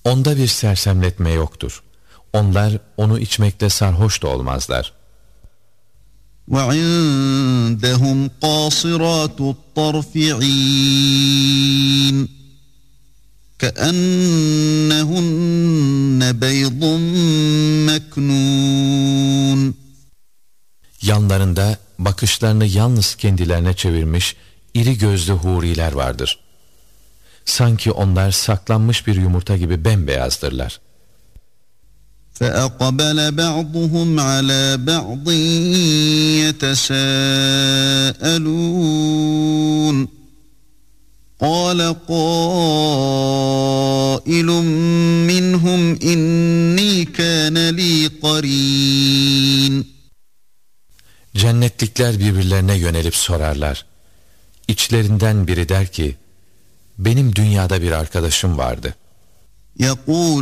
Onda bir sersemletme yoktur. Onlar onu içmekte sarhoş da olmazlar. وَعِندَهُمْ قَاصِرَاتُ الطَّرْفِ عِينٌ كَأَنَّهُنَّ بَيْضٌ مَكْنُونٌ. Yanlarında bakışlarını yalnız kendilerine çevirmiş iri gözlü huriler vardır. Sanki onlar saklanmış bir yumurta gibi bembeyazdır. فَأَقْبَلَ بَعْضُهُمْ عَلَى بَعْضٍ يَتَسَاءَلُونَ قَالَ قَائِلٌ مِّنْهُمْ إِنِّي كَانَ لِي قَرِينٌ. Cennetlikler birbirlerine yönelip sorarlar. İçlerinden biri der ki, benim dünyada bir arkadaşım vardı. يَقُولُ